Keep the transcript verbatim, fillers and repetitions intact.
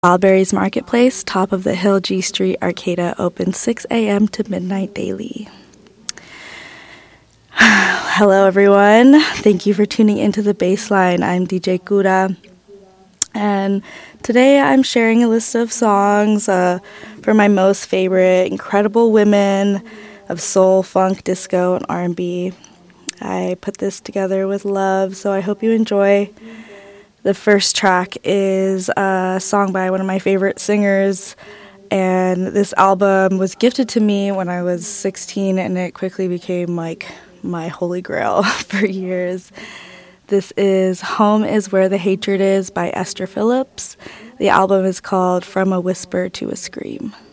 Alberry's Marketplace, top of the hill, G Street, Arcata, open six a.m. to midnight daily. Hello, everyone. Thank you for tuning into The Baseline. I'm D J Kura, and today I'm sharing a list of songs uh, for my most favorite incredible women of soul, funk, disco, and R and B. I put this together with love, so I hope you enjoy. The first track is a song by one of my favorite singers, and this album was gifted to me when I was sixteen, and it quickly became like my holy grail for years. This is Home Is Where the Hatred Is by Esther Phillips. The album is called From a Whisper to a Scream.